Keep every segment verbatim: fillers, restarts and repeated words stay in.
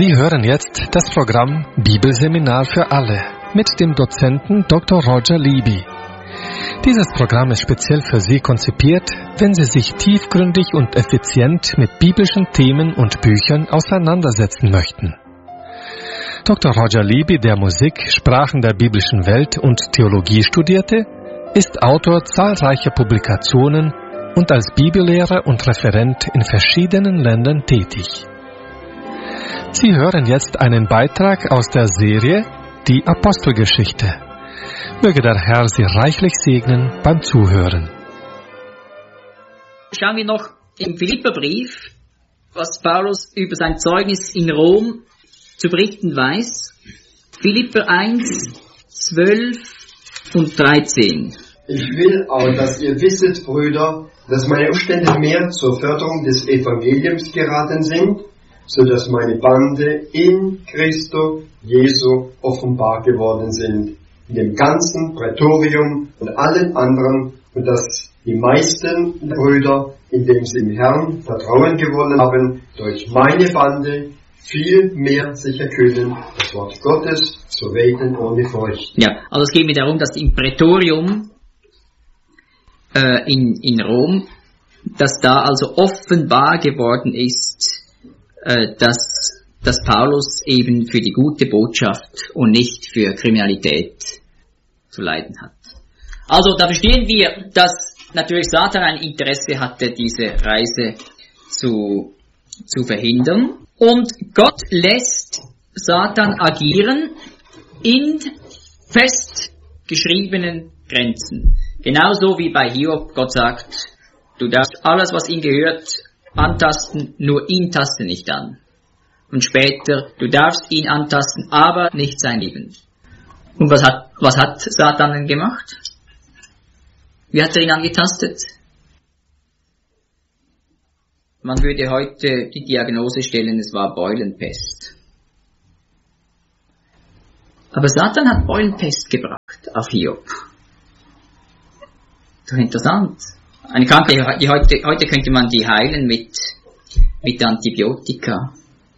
Sie hören jetzt das Programm Bibelseminar für alle mit dem Dozenten Doktor Roger Libby. Dieses Programm ist speziell für Sie konzipiert, wenn Sie sich tiefgründig und effizient mit biblischen Themen und Büchern auseinandersetzen möchten. Doktor Roger Libby, der Musik, Sprachen der biblischen Welt und Theologie studierte, ist Autor zahlreicher Publikationen und als Bibellehrer und Referent in verschiedenen Ländern tätig. Sie hören jetzt einen Beitrag aus der Serie Die Apostelgeschichte. Möge der Herr Sie reichlich segnen beim Zuhören. Schauen wir noch im Philipperbrief, was Paulus über sein Zeugnis in Rom zu berichten weiß. Philipper eins, zwölf und dreizehn. Ich will auch, dass ihr wisset, Brüder, dass meine Umstände mehr zur Förderung des Evangeliums geraten sind, so dass meine Bande in Christo Jesu offenbar geworden sind, in dem ganzen Prätorium und allen anderen, und dass die meisten Brüder, indem sie im Herrn Vertrauen gewonnen haben, durch meine Bande viel mehr sicher können, das Wort Gottes zu reden ohne Furcht. Ja, also es geht mir darum, dass im Prätorium äh, in, in Rom, dass da also offenbar geworden ist, äh, dass, dass Paulus eben für die gute Botschaft und nicht für Kriminalität zu leiden hat. Also da verstehen wir, dass natürlich Satan ein Interesse hatte, diese Reise zu, zu verhindern. Und Gott lässt Satan agieren in festgeschriebenen Grenzen. Genauso wie bei Hiob Gott sagt, du darfst alles, was ihm gehört, antasten, nur ihn taste nicht an. Und später, du darfst ihn antasten, aber nicht sein Leben. Und was hat, was hat Satan denn gemacht? Wie hat er ihn angetastet? Man würde heute die Diagnose stellen, es war Beulenpest. Aber Satan hat Beulenpest gebracht auf Hiob. Das ist interessant. Eine Krankheit, die heute, heute könnte man die heilen mit, mit Antibiotika.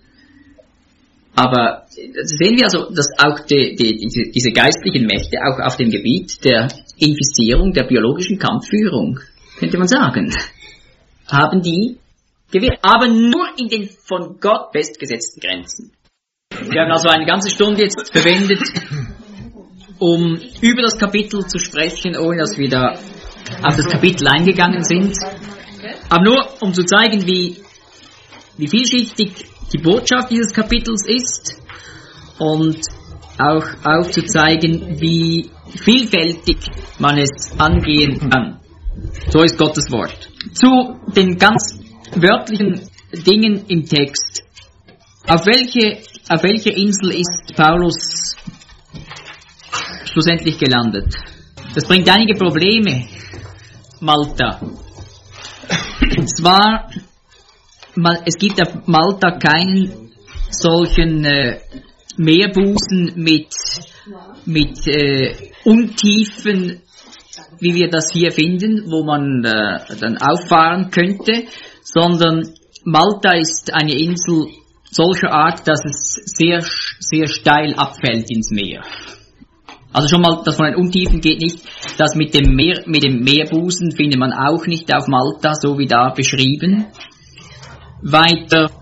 Aber sehen wir also, dass auch die, die, diese, diese geistlichen Mächte auch auf dem Gebiet der Infizierung, der biologischen Kampfführung, könnte man sagen, haben die gewirkt, aber nur in den von Gott festgesetzten Grenzen. Wir haben also eine ganze Stunde jetzt verwendet, um über das Kapitel zu sprechen, ohne dass wir da auf das Kapitel eingegangen sind. Aber nur, um zu zeigen, wie, wie vielschichtig die Botschaft dieses Kapitels ist und auch aufzuzeigen, wie vielfältig man es angehen kann. So ist Gottes Wort. Zu den ganz wörtlichen Dingen im Text. Auf welche, auf welcher Insel ist Paulus schlussendlich gelandet? Das bringt einige Probleme. Malta. Und zwar, es gibt auf Malta keinen solchen äh, Meerbusen mit, mit äh, Untiefen, wie wir das hier finden, wo man äh, dann auffahren könnte, sondern Malta ist eine Insel solcher Art, dass es sehr, sehr steil abfällt ins Meer. Also schon mal, das von den Untiefen geht nicht. Das mit dem Meer, mit dem Meerbusen findet man auch nicht auf Malta, so wie da beschrieben. Weiter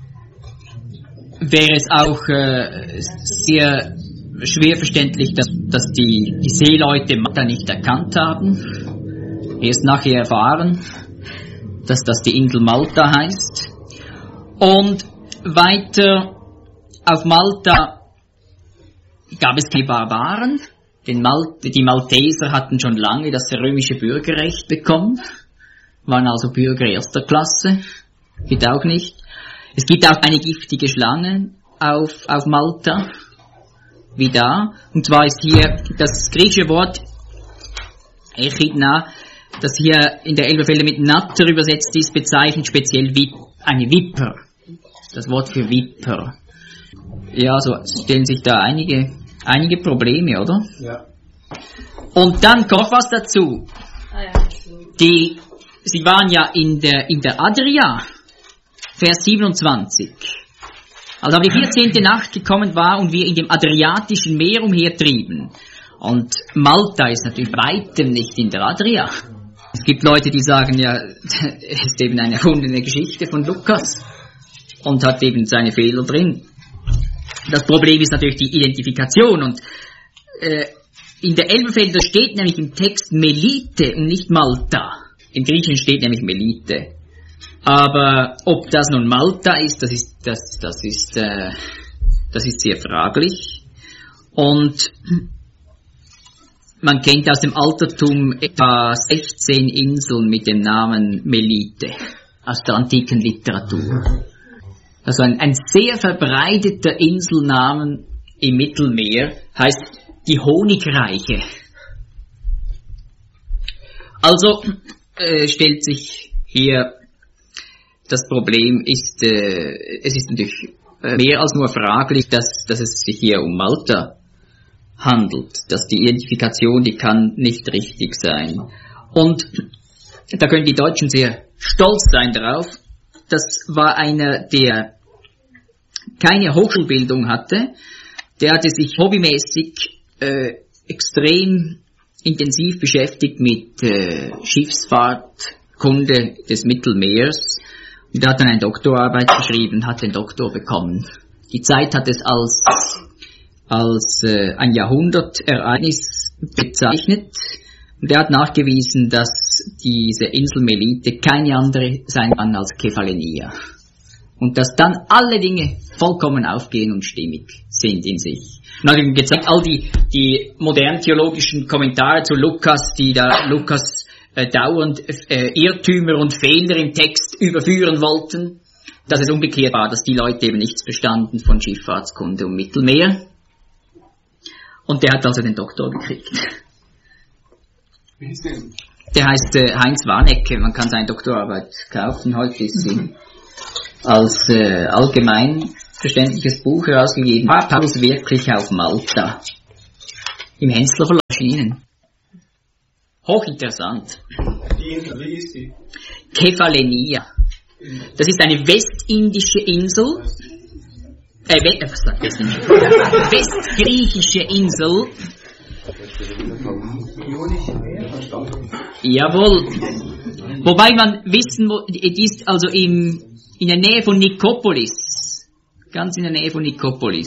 wäre es auch äh, sehr schwer verständlich, dass, dass die, die Seeleute Malta nicht erkannt haben. Erst nachher erfahren, dass das die Insel Malta heißt. Und weiter auf Malta gab es keine Barbaren, denn Mal- die Malteser hatten schon lange das römische Bürgerrecht bekommen, waren also Bürger erster Klasse, geht auch nicht. Es gibt auch eine giftige Schlange auf, auf Malta, wie da, und zwar ist hier das griechische Wort Echidna, das hier in der Elberfelder mit Natter übersetzt ist, bezeichnet speziell wie eine Viper, das Wort für Viper. Ja, so stellen sich da einige Einige Probleme, oder? Ja. Und dann kommt noch was dazu. Die, sie waren ja in der, in der Adria, Vers siebenundzwanzig. Also aber die vierzehnte Nacht gekommen war und wir in dem Adriatischen Meer umhertrieben. Und Malta ist natürlich bei weitem nicht in der Adria. Es gibt Leute, die sagen, ja, es ist eben eine erfundene Geschichte von Lukas und hat eben seine Fehler drin. Das Problem ist natürlich die Identifikation und äh, in der Elberfelder steht nämlich im Text Melite und nicht Malta. Im Griechischen steht nämlich Melite. Aber ob das nun Malta ist, das ist, das, das ist, äh, das ist sehr fraglich. Und man kennt aus dem Altertum etwa sechzehn Inseln mit dem Namen Melite aus der antiken Literatur. Also ein, ein sehr verbreiteter Inselnamen im Mittelmeer heißt die Honigreiche. Also äh, stellt sich hier das Problem, ist, äh, es ist natürlich äh, mehr als nur fraglich, dass, dass es sich hier um Malta handelt, dass die Identifikation, die kann nicht richtig sein. Und da können die Deutschen sehr stolz sein darauf. Das war einer, der keine Hochschulbildung hatte. Der hatte sich hobbymäßig äh, extrem intensiv beschäftigt mit äh, Schiffsfahrtkunde des Mittelmeers. Und er hat dann eine Doktorarbeit geschrieben, hat den Doktor bekommen. Die Zeit hat es als als äh, ein Jahrhundertereignis bezeichnet. Und er hat nachgewiesen, dass diese Insel Melite keine andere sein kann als Kephalenia. Und dass dann alle Dinge vollkommen aufgehen und stimmig sind in sich. Und er hat ihm gezeigt, all die, die modernen theologischen Kommentare zu Lukas, die da Lukas äh, dauernd äh, Irrtümer und Fehler im Text überführen wollten, dass es umgekehrt war, dass die Leute eben nichts verstanden von Schifffahrtskunde und Mittelmeer. Und der hat also den Doktor gekriegt. Wie hieß der? Der heißt äh, Heinz Warnecke. Man kann seine Doktorarbeit kaufen. Heute ist sie als äh, allgemein verständliches Buch herausgegeben. War Paulus wirklich auf Malta? Im Hensler Verlag erschienen. Hochinteressant. Die Insel, wie ist die? Kephalenia. Das ist eine westindische Insel. Äh, was sagt das denn? Westgriechische Insel. Jawohl. Wobei man wissen muss, die ist also im, in der Nähe von Nikopolis. Ganz in der Nähe von Nikopolis.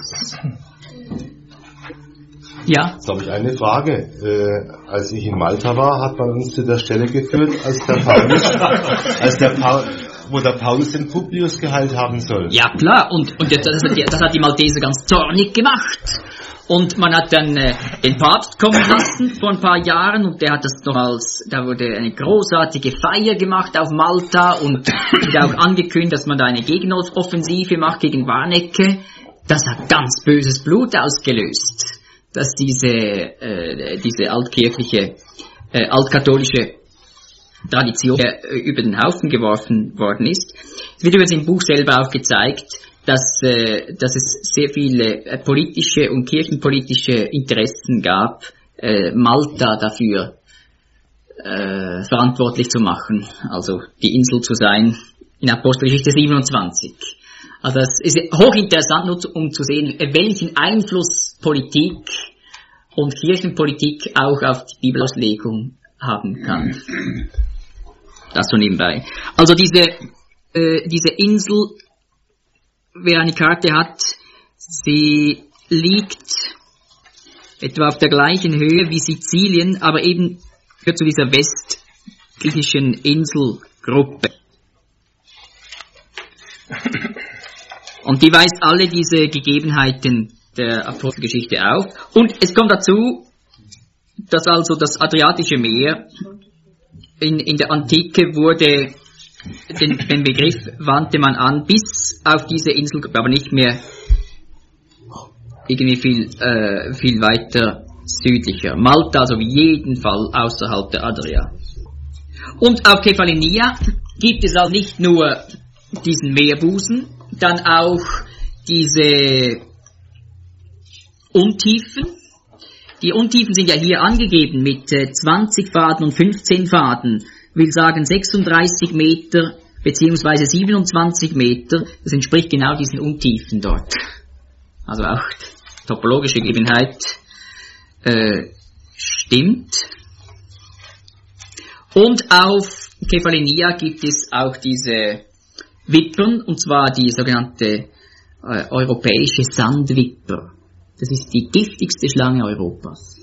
Ja. Jetzt habe ich eine Frage. Äh, als ich in Malta war, hat man uns zu der Stelle geführt, als der Paulus, als der Paul, wo der Paulus den Publius geheilt haben soll. Ja klar, und, und das, das, hat die, das hat die Malteser ganz zornig gemacht. Und man hat dann äh, den Papst kommen lassen vor ein paar Jahren und der hat das noch als, da wurde eine großartige Feier gemacht auf Malta und auch angekündigt, dass man da eine Gegenoffensive macht gegen Warnecke. Das hat ganz böses Blut ausgelöst, dass diese, äh, diese altkirchliche, äh, altkatholische Tradition äh, über den Haufen geworfen worden ist. Es wird übrigens im Buch selber auch gezeigt, dass, äh, dass es sehr viele äh, politische und kirchenpolitische Interessen gab, äh, Malta dafür äh, verantwortlich zu machen, also die Insel zu sein, in Apostelgeschichte siebenundzwanzig. Also es ist hochinteressant, nur zu, um zu sehen, welchen Einfluss Politik und Kirchenpolitik auch auf die Bibelauslegung haben kann. Das so nebenbei. Also diese, äh, diese Insel, wer eine Karte hat, sie liegt etwa auf der gleichen Höhe wie Sizilien, aber eben gehört zu dieser westgriechischen Inselgruppe. Und die weist alle diese Gegebenheiten der Apostelgeschichte auf. Und es kommt dazu, dass also das Adriatische Meer in, in der Antike wurde, den, den Begriff wandte man an bis auf diese Inselgruppe, aber nicht mehr irgendwie viel, äh, viel weiter südlicher. Malta also auf jeden Fall außerhalb der Adria. Und auf Kephalenia gibt es also nicht nur diesen Meerbusen, dann auch diese Untiefen. Die Untiefen sind ja hier angegeben mit äh, zwanzig Faden und fünfzehn Faden, will sagen sechsunddreißig Meter beziehungsweise siebenundzwanzig Meter, das entspricht genau diesen Untiefen dort. Also auch topologische Gegebenheit äh, stimmt. Und auf Kefalonia gibt es auch diese Wippern, und zwar die sogenannte äh, europäische Sandwipper. Das ist die giftigste Schlange Europas.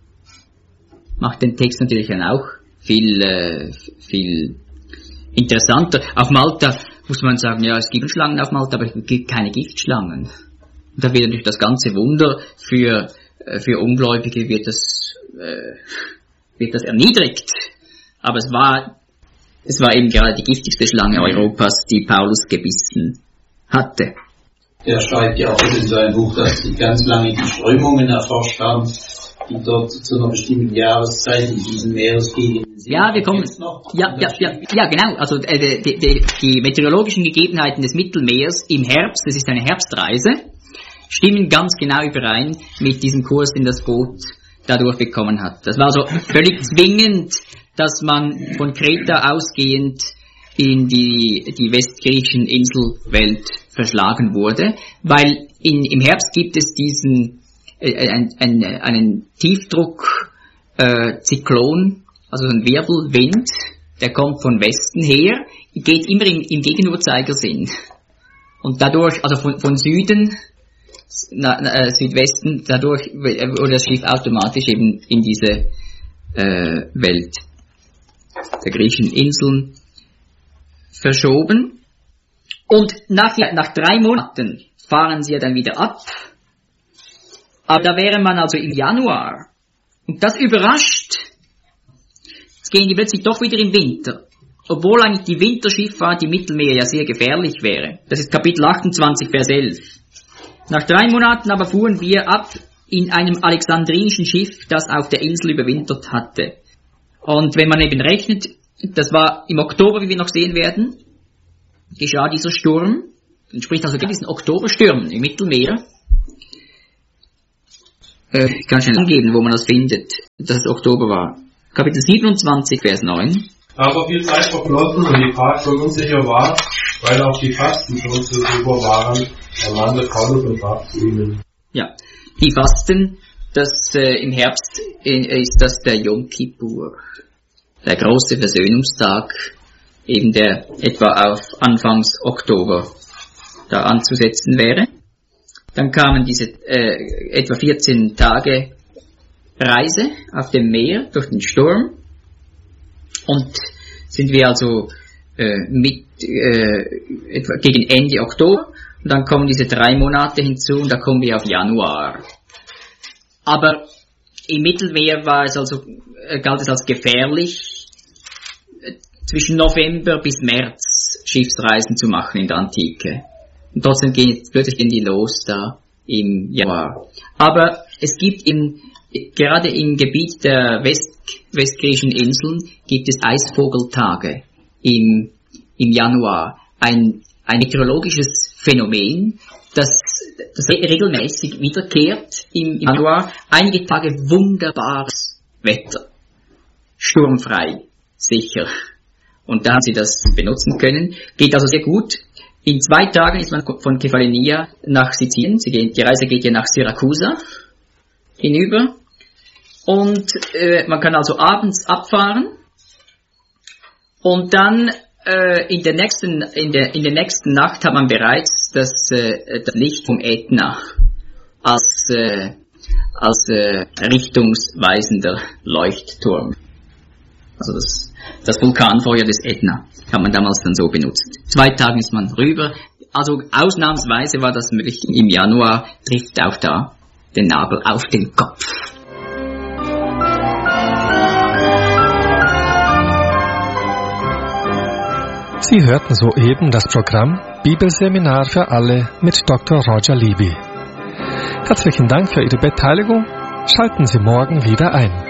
Macht den Text natürlich dann auch viel, äh, viel interessanter. Auf Malta muss man sagen, ja, es gibt Schlangen auf Malta, aber es gibt keine Giftschlangen. Und da wird natürlich das ganze Wunder für, äh, für Ungläubige wird das, äh, wird das erniedrigt. Aber es war, es war eben gerade die giftigste Schlange Europas, die Paulus gebissen hatte. Er schreibt ja auch in seinem Buch, dass sie ganz lange die Strömungen erforscht haben, die dort zu einer bestimmten Jahreszeit in diesen Meeresgegenden sind. Ja, wir kommen. Ja, ja, ja, ja, genau. Also äh, die, die, die meteorologischen Gegebenheiten des Mittelmeers im Herbst, das ist eine Herbstreise, stimmen ganz genau überein mit diesem Kurs, den das Boot dadurch bekommen hat. Das war also völlig zwingend, dass man von Kreta ausgehend in die, die westgriechischen Inselwelt verschlagen wurde, weil in, im Herbst gibt es diesen äh, ein, ein, einen Tiefdruck äh, Zyklon, also ein Wirbelwind, der kommt von Westen her, geht immer im, im Gegenuhrzeigersinn. Und dadurch, also von, von Süden, na, na, äh, Südwesten, dadurch wurde das Schiff automatisch eben in diese äh, Welt der griechischen Inseln verschoben. Und nach, nach drei Monaten fahren sie ja dann wieder ab. Aber da wäre man also im Januar. Und das überrascht. Jetzt gehen die plötzlich doch wieder im Winter. Obwohl eigentlich die Winterschifffahrt im Mittelmeer ja sehr gefährlich wäre. Das ist Kapitel achtundzwanzig, Vers elf. Nach drei Monaten aber fuhren wir ab in einem alexandrinischen Schiff, das auf der Insel überwintert hatte. Und wenn man eben rechnet, das war im Oktober, wie wir noch sehen werden, geschah dieser Sturm, entspricht also diesen Oktoberstürmen im Mittelmeer. Äh, ich kann schnell angeben, wo man das findet, dass es Oktober war. Kapitel siebenundzwanzig, Vers neun. Aber viel Zeit verflossen und die Fahrt schon unsicher war, weil auch die Fasten schon zu super waren, ermahnte Paulus und sprach zu ihnen. Ja, die Fasten, das äh, im Herbst äh, ist das der Yom Kippur, der große Versöhnungstag, eben der etwa auf Anfangs Oktober da anzusetzen wäre. Dann kamen diese äh, etwa vierzehn Tage Reise auf dem Meer durch den Sturm und sind wir also äh, mit äh, etwa gegen Ende Oktober und dann kommen diese drei Monate hinzu und da kommen wir auf Januar. Aber im Mittelmeer war es also, äh, galt es als gefährlich, äh, zwischen November bis März Schiffsreisen zu machen in der Antike. Und trotzdem gehen jetzt plötzlich gehen die los da im Januar. Aber es gibt in, gerade im Gebiet der West, westgriechischen Inseln gibt es Eisvogeltage im, im Januar. Ein, ein meteorologisches Phänomen, das, das regelmäßig wiederkehrt im Januar. Einige Tage wunderbares Wetter. Sturmfrei, sicher. Und da haben sie das benutzen können. Geht also sehr gut. In zwei Tagen ist man von Kefalonia nach Sizilien. Sie gehen, die Reise geht ja nach Syrakusa hinüber. Und äh, man kann also abends abfahren. Und dann äh, in der nächsten in der in der nächsten Nacht hat man bereits das, äh, das Licht vom Ätna als äh, als äh, richtungsweisender Leuchtturm. Also das das Vulkanfeuer des Ätna hat man damals dann so benutzt. Zwei Tage ist man rüber. Also ausnahmsweise war das möglich. Im Januar trifft auch da den Nagel auf den Kopf. Sie hörten soeben das Programm Bibelseminar für alle mit Doktor Roger Libby. Herzlichen Dank für Ihre Beteiligung. Schalten Sie morgen wieder ein.